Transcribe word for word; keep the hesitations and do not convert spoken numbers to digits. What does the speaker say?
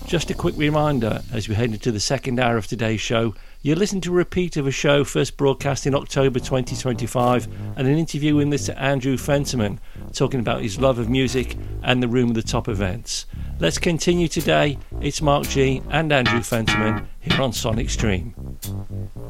Just a quick reminder as we head into the second hour of today's show, you're listening to a repeat of a show first broadcast in October twenty twenty-five and an interview with Mister Andrew Fenterman talking about his love of music and the Room at the Top events. Let's continue today. It's Mark G and Andrew Fenterman here on Sonic Stream.